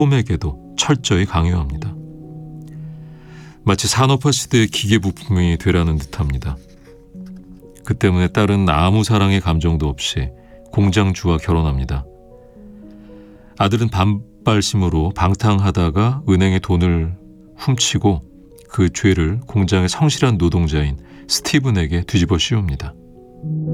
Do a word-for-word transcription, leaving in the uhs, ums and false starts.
홈에게도 철저히 강요합니다. 마치 산업화 시대의 기계부품이 되라는 듯합니다. 그 때문에 딸은 아무 사랑의 감정도 없이 공장주와 결혼합니다. 아들은 반발심으로 방탕하다가 은행의 돈을 훔치고 그 죄를 공장의 성실한 노동자인 스티븐에게 뒤집어 씌웁니다.